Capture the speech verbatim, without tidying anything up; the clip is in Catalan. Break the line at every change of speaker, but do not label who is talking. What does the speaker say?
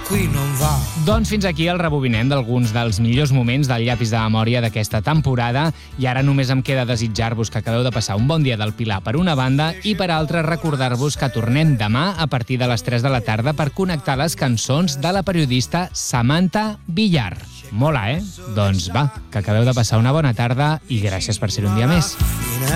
qui non va.
Doncs fins aquí el rebobinem d'alguns dels millors moments del llapis de memòria d'aquesta temporada i ara només em queda desitjar-vos que acabeu de passar un bon dia del Pilar per una banda i per altra recordar-vos que tornem demà a partir de les tres de la tarda per connectar les cançons de la periodista Samantha Villar. Mola, eh? Doncs va, que acabeu de passar una bona tarda i gràcies per ser un dia més.